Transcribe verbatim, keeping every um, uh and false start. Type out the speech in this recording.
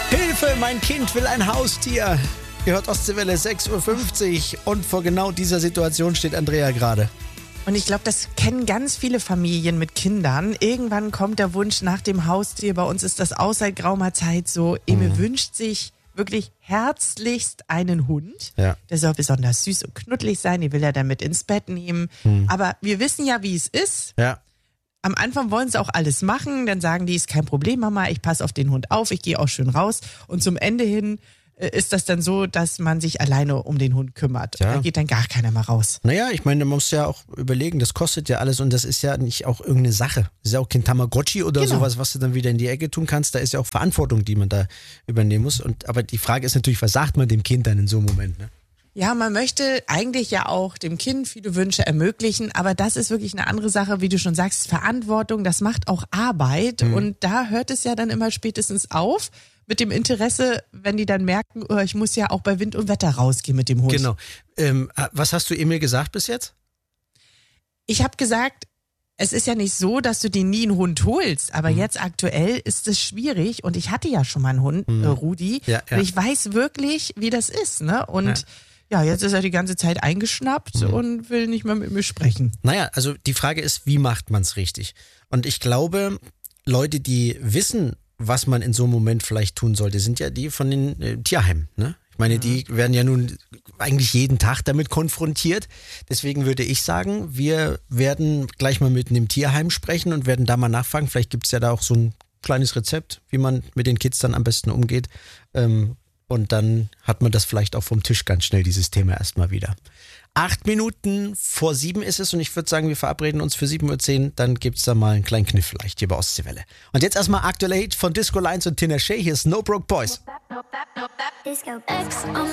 Hilfe, mein Kind will ein Haustier. Ihr hört Ostseewelle sechs Uhr fünfzig und vor genau dieser Situation steht Andrea gerade. Und ich glaube, das kennen ganz viele Familien mit Kindern. Irgendwann kommt der Wunsch nach dem Haustier. Bei uns ist das auch seit geraumer Zeit so. Emil mhm. wünscht sich wirklich herzlichst einen Hund. Ja. Der soll besonders süß und knuddelig sein. Die will er dann mit ins Bett nehmen. Mhm. Aber wir wissen ja, wie es ist. Ja. Am Anfang wollen sie auch alles machen. Dann sagen die, ist kein Problem, Mama. Ich passe auf den Hund auf. Ich gehe auch schön raus. Und zum Ende hin ist das dann so, dass man sich alleine um den Hund kümmert. Ja. Da geht dann gar keiner mehr raus. Naja, ich meine, man muss ja auch überlegen, das kostet ja alles und das ist ja nicht auch irgendeine Sache. Das ist ja auch kein Tamagotchi oder Genau. sowas, was du dann wieder in die Ecke tun kannst. Da ist ja auch Verantwortung, die man da übernehmen muss. Und, aber die Frage ist natürlich, was sagt man dem Kind dann in so einem Moment? Ne? Ja, man möchte eigentlich ja auch dem Kind viele Wünsche ermöglichen, aber das ist wirklich eine andere Sache, wie du schon sagst, Verantwortung, das macht auch Arbeit mhm. und da hört es ja dann immer spätestens auf mit dem Interesse, wenn die dann merken, oh, ich muss ja auch bei Wind und Wetter rausgehen mit dem Hund. Genau. Ähm, was hast du Emil gesagt bis jetzt? Ich habe gesagt, es ist ja nicht so, dass du dir nie einen Hund holst, aber mhm. jetzt aktuell ist es schwierig und ich hatte ja schon mal einen Hund, mhm. äh, Rudi, ja, ja. und ich weiß wirklich, wie das ist, ne? Und ja. Ja, jetzt ist er die ganze Zeit eingeschnappt mhm. und will nicht mehr mit mir sprechen. Naja, also die Frage ist, wie macht man es richtig? Und ich glaube, Leute, die wissen, was man in so einem Moment vielleicht tun sollte, sind ja die von den äh, Tierheimen. Ne? Ich meine, mhm. die werden ja nun eigentlich jeden Tag damit konfrontiert. Deswegen würde ich sagen, wir werden gleich mal mit einem Tierheim sprechen und werden da mal nachfragen. Vielleicht gibt es ja da auch so ein kleines Rezept, wie man mit den Kids dann am besten umgeht. Ähm, Und dann hat man das vielleicht auch vom Tisch ganz schnell, dieses Thema erstmal wieder. Acht Minuten vor sieben ist es und ich würde sagen, wir verabreden uns für sieben Uhr zehn. Dann gibt es da mal einen kleinen Kniff vielleicht hier bei Ostseewelle. Und jetzt erstmal aktueller Hit von Disco Lines und Tinashe. Hier ist No Broke Boys. Disco X on